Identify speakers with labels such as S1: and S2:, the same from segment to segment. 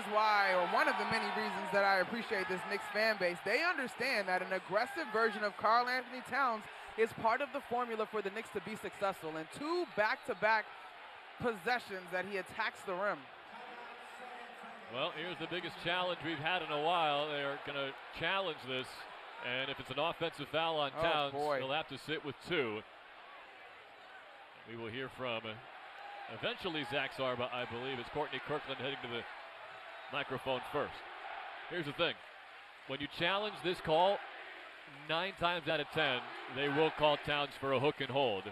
S1: is why, or one of the many reasons that I appreciate this Knicks fan base. They understand that an aggressive version of Karl-Anthony Towns is part of the formula for the Knicks to be successful. In 2 back-to-back possessions that he attacks the rim.
S2: Well, here's the biggest challenge we've had in a while. They're going to challenge this, and if it's an offensive foul on Towns, he'll have to sit with 2. We will hear from eventually Zach Zarba, I believe. It's Courtney Kirkland heading to the microphone first. Here's the thing. When you challenge this call, 9 times out of 10, they will call Towns for a hook and hold.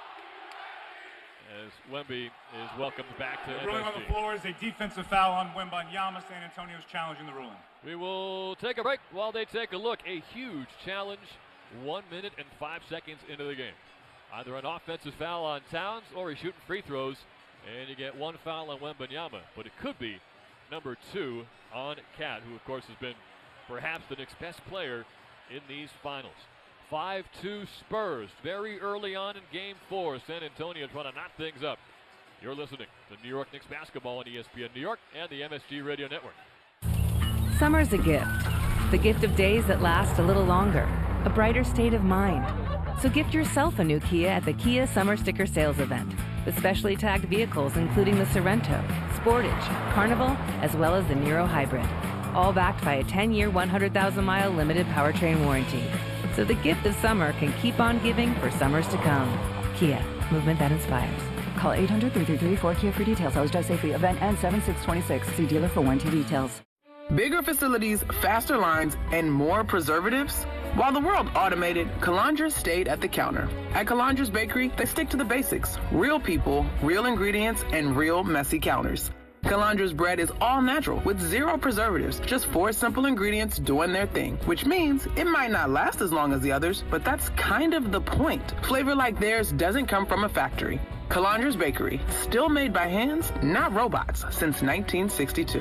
S2: As Wemby is welcomed back to MSG.
S3: The ruling on the floor is a defensive foul on Wembanyama. San Antonio's challenging the ruling.
S2: We will take a break while they take a look. A huge challenge, 1 minute and 5 seconds into the game. Either an offensive foul on Towns or he's shooting free throws, and you get 1 foul on Wembanyama. But it could be number 2 on Cat, who of course has been perhaps the Knicks' best player in these finals. 5-2 Spurs very early on in Game 4. San Antonio trying to knot things up. You're listening to New York Knicks basketball on ESPN New York and the MSG Radio Network.
S4: Summer's a gift. The gift of days that last a little longer. A brighter state of mind. So gift yourself a new Kia at the Kia Summer Sticker Sales Event. With specially tagged vehicles including the Sorrento, Sportage, Carnival, as well as the Niro Hybrid. All backed by a 10-year, 100,000-mile limited powertrain warranty. So the gift of summer can keep on giving for summers to come. Kia, movement that inspires.
S5: Call 800-333-4KIA for details. Always drive safely. Event ends 7/6/26. See dealer for warranty details.
S1: Bigger facilities, faster lines, and more preservatives? While the world automated, Calandra stayed at the counter. At Calandra's Bakery, they stick to the basics. Real people, real ingredients, and real messy counters. Calandra's bread is all natural with 0 preservatives, just 4 simple ingredients doing their thing, which means it might not last as long as the others, but that's kind of the point. Flavor like theirs doesn't come from a factory. Calandra's Bakery, still made by hands, not robots, since 1962.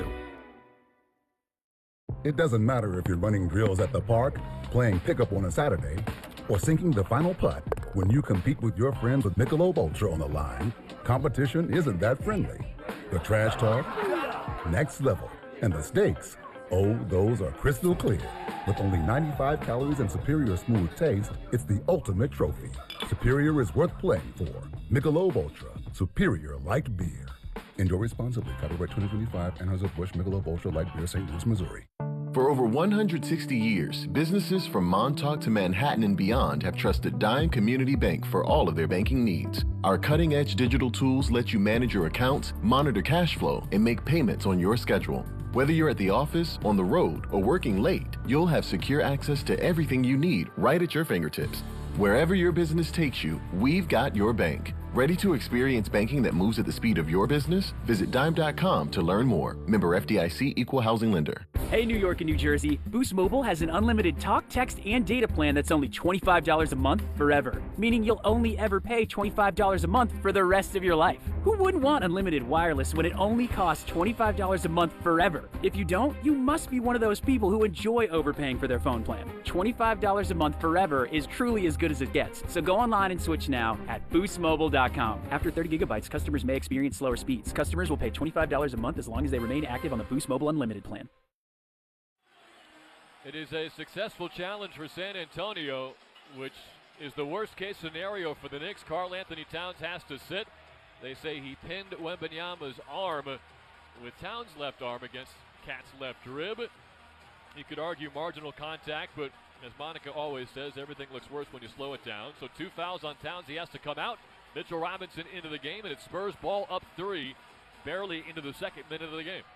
S6: It doesn't matter if you're running drills at the park, playing pickup on a Saturday, or sinking the final putt. When you compete with your friends with Michelob Ultra on the line, competition isn't that friendly. The trash talk, next level, and the stakes, oh, those are crystal clear. With only 95 calories and superior smooth taste, it's the ultimate trophy. Superior is worth playing for. Michelob Ultra, superior light beer. Enjoy responsibly. Copyright 2025, Anheuser-Busch Michelob Ultra Light Beer, St. Louis, Missouri.
S7: For over 160 years, businesses from Montauk to Manhattan and beyond have trusted Dime Community Bank for all of their banking needs. Our cutting-edge digital tools let you manage your accounts, monitor cash flow, and make payments on your schedule. Whether you're at the office, on the road, or working late, you'll have secure access to everything you need right at your fingertips. Wherever your business takes you, we've got your bank. Ready to experience banking that moves at the speed of your business? Visit Dime.com to learn more. Member FDIC, Equal Housing Lender.
S8: Hey, New York and New Jersey, Boost Mobile has an unlimited talk, text, and data plan that's only $25 a month forever, meaning you'll only ever pay $25 a month for the rest of your life. Who wouldn't want unlimited wireless when it only costs $25 a month forever? If you don't, you must be one of those people who enjoy overpaying for their phone plan. $25 a month forever is truly as good as it gets, so go online and switch now at boostmobile.com. After 30 gigabytes, customers may experience slower speeds. Customers will pay $25 a month as long as they remain active on the Boost Mobile Unlimited plan.
S2: It is a successful challenge for San Antonio, which is the worst case scenario for the Knicks. Karl-Anthony Towns has to sit. They say he pinned Wembanyama's arm with Towns' left arm against Cat's left rib. You could argue marginal contact, but as Monica always says, everything looks worse when you slow it down. So 2 fouls on Towns. He has to come out. Mitchell Robinson into the game, and it's Spurs ball up 3, barely into the 2nd minute of the game.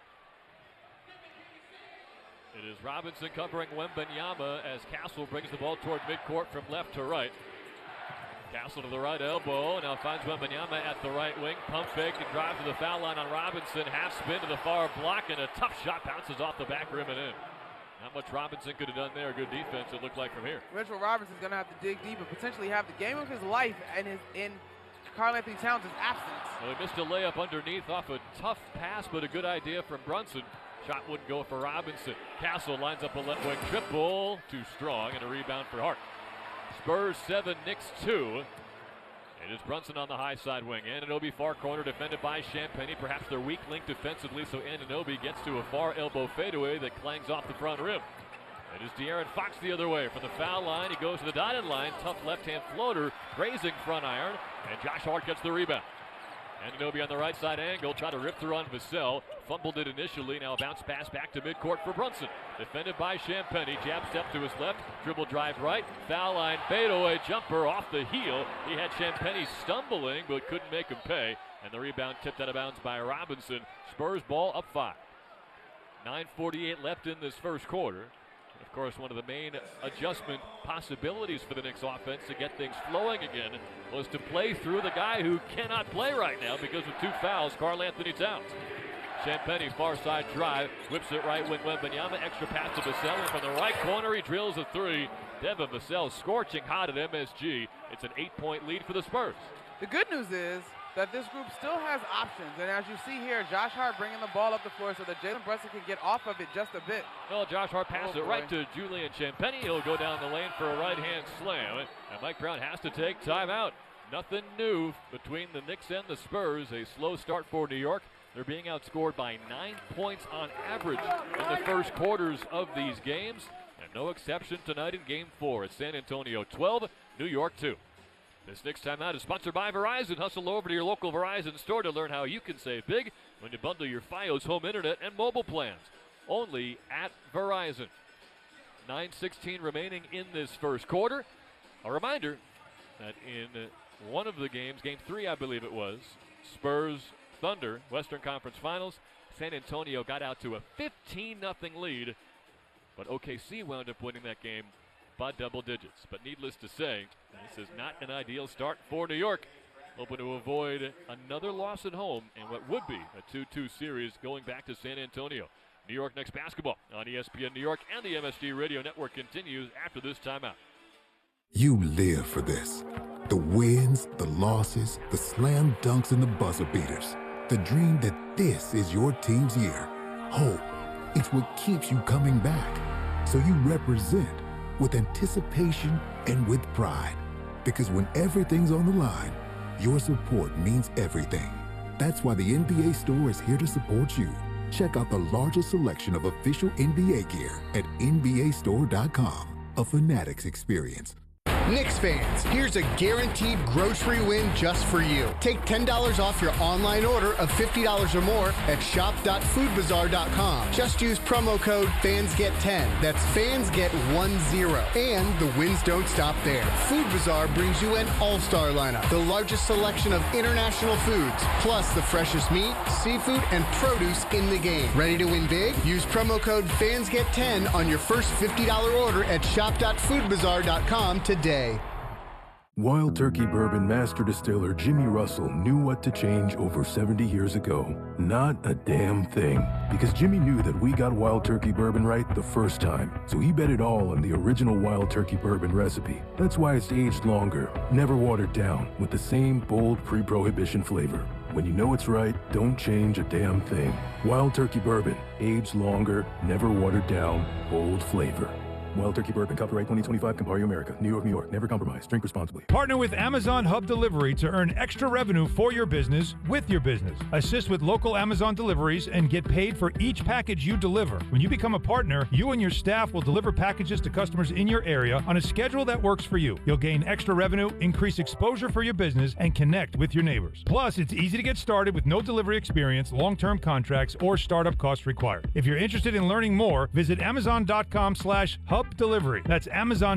S2: It is Robinson covering Wembanyama as Castle brings the ball toward midcourt from left to right. Castle to the right elbow, now finds Wembanyama at the right wing. Pump fake and drive to the foul line on Robinson. Half spin to the far block, and a tough shot bounces off the back rim and in. Not much Robinson could have done there. Good defense, it looked like, from here.
S1: Mitchell Robinson's going to have to dig deep and potentially have the game of his life in Karl-Anthony Towns' absence.
S2: Well, he missed a layup underneath off a tough pass, but a good idea from Brunson. Shot wouldn't go for Robinson. Castle lines up a left wing triple. Too strong, and a rebound for Hart. Spurs 7, Knicks 2. It is Brunson on the high side wing. Anunoby far corner defended by Champagnie, perhaps their weak link defensively, so Anunoby gets to a far elbow fadeaway that clangs off the front rim. It is De'Aaron Fox the other way from the foul line. He goes to the dotted line, tough left-hand floater, grazing front iron, and Josh Hart gets the rebound. Anunoby on the right side angle, try to rip through on Vassell. Fumbled it initially, now a bounce pass back to midcourt for Brunson. Defended by Champagnie, jab step to his left, dribble drive right, foul line, fadeaway jumper off the heel. He had Champagnie stumbling, but couldn't make him pay. And the rebound tipped out of bounds by Robinson. Spurs ball up 5. 9:48 left in this first quarter. Of course, one of the main adjustment possibilities for the Knicks offense to get things flowing again was to play through the guy who cannot play right now because of 2 fouls, Karl Anthony Towns. Champagnie, far side drive, whips it right wing Wembanyama, extra pass to Vassell, and from the right corner he drills a 3. Devin Vassell scorching hot at MSG. It's an 8-point lead for the Spurs.
S9: The good news is that this group still has options, and as you see here, Josh Hart bringing the ball up the floor so that Jalen Brunson can get off of it just a bit.
S2: Well, Josh Hart passes it right to Julian Champagnie. He'll go down the lane for a right-hand slam, and Mike Brown has to take timeout. Nothing new between the Knicks and the Spurs. A slow start for New York. They're being outscored by 9 points on average in the first quarters of these games, and no exception tonight in Game 4. It's San Antonio 12, New York 2. This Knicks timeout is sponsored by Verizon. Hustle over to your local Verizon store to learn how you can save big when you bundle your Fios home internet and mobile plans. Only at Verizon. 9:16 remaining in this first quarter. A reminder that in one of the games, Game 3 I believe it was, Spurs Thunder, Western Conference Finals, San Antonio got out to a 15-0 lead, but OKC wound up winning that game by double digits. But needless to say, this is not an ideal start for New York. Hoping to avoid another loss at home in what would be a 2-2 series going back to San Antonio. New York Knicks basketball on ESPN New York and the MSG Radio Network continues after this timeout.
S6: You live for this. The wins, the losses, the slam dunks, and the buzzer beaters. The dream that this is your team's year. Hope, it's what keeps you coming back. So you represent with anticipation and with pride. Because when everything's on the line, your support means everything. That's why the NBA Store is here to support you. Check out the largest selection of official NBA gear at NBAstore.com. A Fanatics experience.
S10: Knicks fans, here's a guaranteed grocery win just for you. Take $10 off your online order of $50 or more at shop.foodbazaar.com. Just use promo code FANSGET10. That's FANSGET10. And the wins don't stop there. Food Bazaar brings you an all-star lineup, the largest selection of international foods, plus the freshest meat, seafood, and produce in the game. Ready to win big? Use promo code FANSGET10 on your first $50 order at shop.foodbazaar.com today.
S11: Wild Turkey Bourbon Master Distiller Jimmy Russell knew what to change over 70 years ago. Not a damn thing. Because Jimmy knew that we got Wild Turkey Bourbon right the first time. So he bet it all on the original Wild Turkey Bourbon recipe. That's why it's aged longer, never watered down, with the same bold pre-prohibition flavor. When you know it's right, don't change a damn thing. Wild Turkey Bourbon, aged longer, never watered down, bold flavor. Wild Turkey Bourbon, copyright 2025, Campari America, New York, New York. Never compromise. Drink responsibly.
S12: Partner with Amazon Hub Delivery to earn extra revenue for your business with your business. Assist with local Amazon deliveries and get paid for each package you deliver. When you become a partner, you and your staff will deliver packages to customers in your area on a schedule that works for you. You'll gain extra revenue, increase exposure for your business, and connect with your neighbors. Plus, it's easy to get started with no delivery experience, long-term contracts, or startup costs required. If you're interested in learning more, visit Amazon.com/Hub Delivery. That's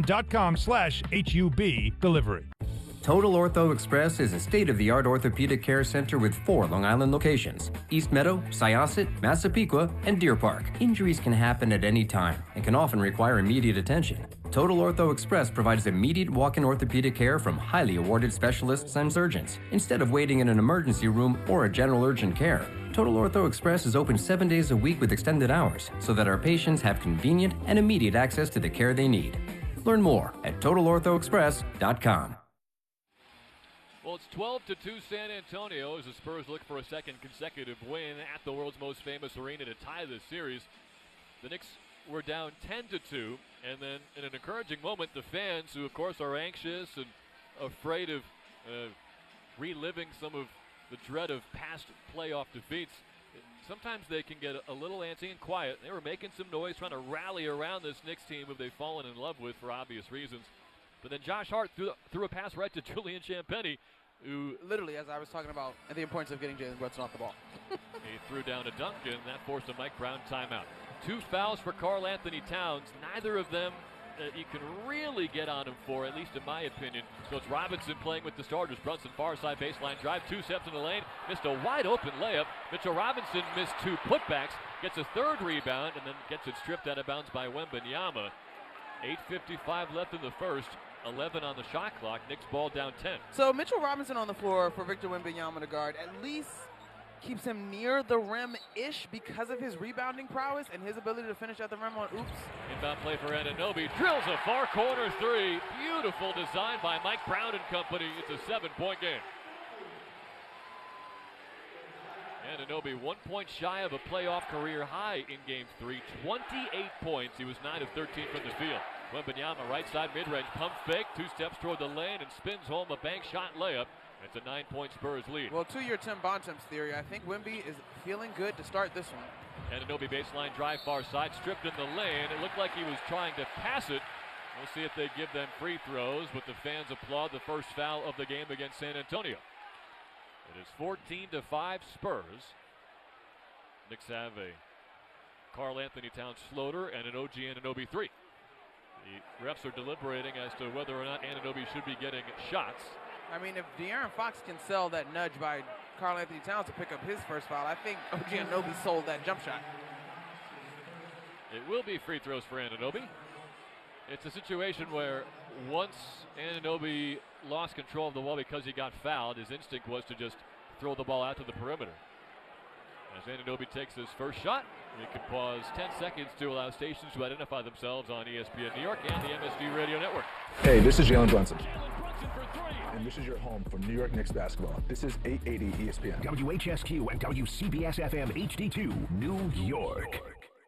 S12: Amazon.com/HUB Delivery.
S13: Total Ortho Express is a state-of-the-art orthopedic care center with 4 Long Island locations: East Meadow, Syosset, Massapequa, and Deer Park. Injuries can happen at any time and can often require immediate attention. Total Ortho Express provides immediate walk-in orthopedic care from highly awarded specialists and surgeons, instead of waiting in an emergency room or a general urgent care. Total Ortho Express is open 7 days a week with extended hours, so that our patients have convenient and immediate access to the care they need. Learn more at TotalOrthoExpress.com.
S2: Well, it's 12-2 San Antonio as the Spurs look for a second consecutive win at the world's most famous arena to tie this series. The Knicks were down 10-2, and then in an encouraging moment, the fans, who of course are anxious and afraid of reliving some of the dread of past playoff defeats. Sometimes they can get a little antsy and quiet. They were making some noise, trying to rally around this Knicks team who they've fallen in love with for obvious reasons. But then Josh Hart threw a pass right to Julian Champagnie, who
S9: literally, as I was talking about, the importance of getting Jalen Brunson off the ball.
S2: He threw down a dunk, and that forced a Mike Brown timeout. 2 fouls for Karl Anthony Towns. Neither of them you can really get on him for, at least in my opinion. So it's Robinson playing with the starters. Brunson, far side baseline drive, 2 steps in the lane, missed a wide open layup. Mitchell Robinson missed 2 putbacks, gets a 3rd rebound, and then gets it stripped out of bounds by Wembanyama. 8:55 left in the first. 11 on the shot clock. Knicks ball down 10.
S9: So Mitchell Robinson on the floor for Victor Wembanyama, the guard, at least keeps him near the rim-ish because of his rebounding prowess and his ability to finish at the rim on oops.
S2: Inbound play for Anunoby. Drills a far corner 3. Beautiful design by Mike Brown and company. It's a 7-point game. Anunoby 1 point shy of a playoff career high in Game 3. 28 points. He was 9 of 13 from the field. Wembanyama, right side mid-range, pump fake, 2 steps toward the lane, and spins home a bank shot layup. It's a 9-point Spurs lead.
S9: Well, to your Tim Bontemps theory, I think Wemby is feeling good to start this one.
S2: Anunoby baseline drive far side, stripped in the lane. It looked like he was trying to pass it. We'll see if they give them free throws, but the fans applaud the first foul of the game against San Antonio. It is 14-5 Spurs. Knicks have a Karl Anthony Towns floater and an OG Anunoby 3. The refs are deliberating as to whether or not Anunoby should be getting shots.
S9: I mean, if De'Aaron Fox can sell that nudge by Karl Anthony Towns to pick up his first foul, I think OG Anunoby sold that jump shot.
S2: It will be free throws for Anunoby. It's a situation where once Anunoby lost control of the ball because he got fouled, his instinct was to just throw the ball out to the perimeter. As Anunoby takes his first shot, we can pause 10 seconds to allow stations to identify themselves on ESPN New York and the MSG Radio Network.
S14: Hey, this is Jalen Brunson. And this is your home for New York Knicks basketball. This is 880 ESPN.
S15: WHSQ and WCBS FM HD2, New York.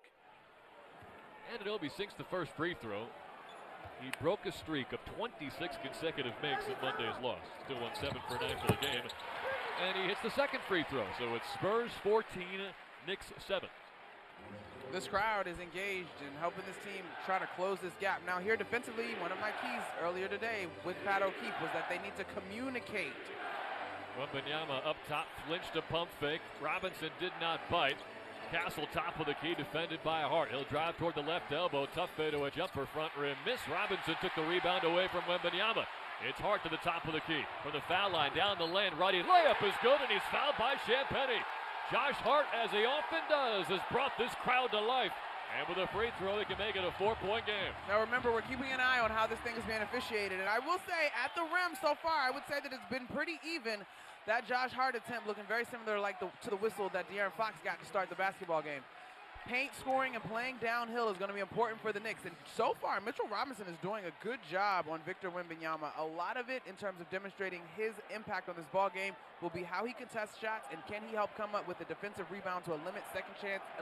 S2: Anunoby sinks the first free throw. He broke a streak of 26 consecutive makes in Monday's loss. Still won 7 for 9 for the game. And he hits the second free throw. So it's Spurs 14, Knicks 7.
S9: This crowd is engaged in helping this team try to close this gap. Now here defensively, one of my keys earlier today with Pat O'Keefe was that they need to communicate.
S2: Wembanyama up top, flinched a pump fake. Robinson did not bite. Castle top of the key, defended by Hart. He'll drive toward the left elbow. Tough fadeaway jumper, front rim miss. Robinson took the rebound away from Wembanyama. It's Hart to the top of the key. From the foul line, down the lane, righty layup is good, and he's fouled by Champagnie. Josh Hart, as he often does, has brought this crowd to life. And with a free throw, they can make it a 4-point game.
S9: Now remember, we're keeping an eye on how this thing is being officiated. And I will say, at the rim so far, I would say that it's been pretty even. That Josh Hart attempt looking very similar to the whistle that De'Aaron Fox got to start the basketball game. Paint scoring and playing downhill is going to be important for the Knicks. And so far, Mitchell Robinson is doing a good job on Victor Wembanyama. A lot of it, in terms of demonstrating his impact on this ball game, will be how he contests shots and can he help come up with a defensive rebound to eliminate second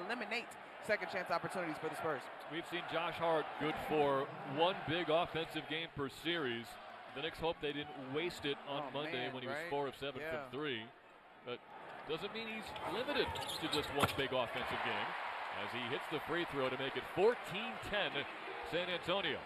S9: chance opportunities for the Spurs.
S2: We've seen Josh Hart good for one big offensive game per series. The Knicks hope they didn't waste it on Monday when he was 4 of 7 from 3. But doesn't mean he's limited to just one big offensive game, as he hits the free throw to make it 14-10 San Antonio.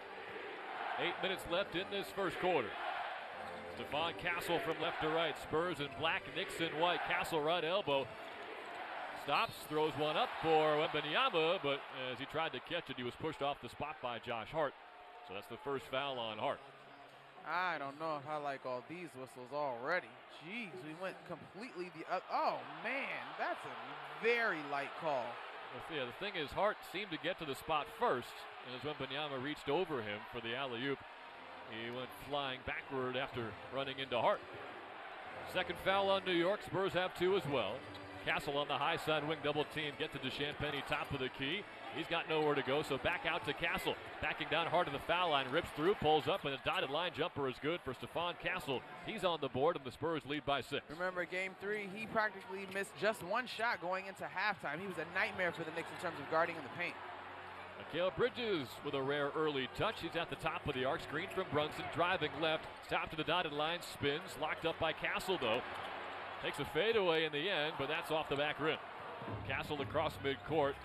S2: 8 minutes left in this first quarter. Stephon Castle from left to right. Spurs in black, Knicks in white. Castle right elbow. Stops, throws one up for Wembanyama, but as he tried to catch it, he was pushed off the spot by Josh Hart. So that's the first foul on Hart.
S9: I don't know if I like all these whistles already. Jeez, we went completely the other. Oh, man, that's a very light call.
S2: Yeah, the thing is, Hart seemed to get to the spot first, and as Wembanyama reached over him for the alley-oop, he went flying backward after running into Hart. Second foul on New York. Spurs have 2 as well. Castle on the high side wing double team. Get to Champagnie, top of the key. He's got nowhere to go, so back out to Castle. Backing down hard to the foul line, rips through, pulls up, and a dotted line jumper is good for Stephon Castle. He's on the board, and the Spurs lead by 6.
S9: Remember, Game 3, he practically missed just one shot going into halftime. He was a nightmare for the Knicks in terms of guarding in the paint.
S2: Mikal Bridges with a rare early touch. He's at the top of the arc. Screen from Brunson. Driving left. Stop to the dotted line. Spins. Locked up by Castle, though. Takes a fadeaway in the end, but that's off the back rim. Castle across midcourt.